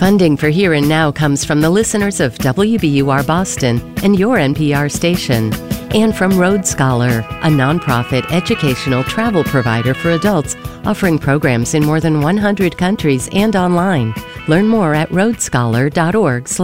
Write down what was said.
Funding for Here and Now comes from the listeners of WBUR Boston and your NPR station, and from Road Scholar, a nonprofit educational travel provider for adults offering programs in more than 100 countries and online. Learn more at roadscholar.org.